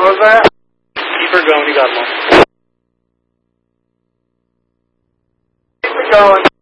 was that? Keep her going, you got one. Keep it going.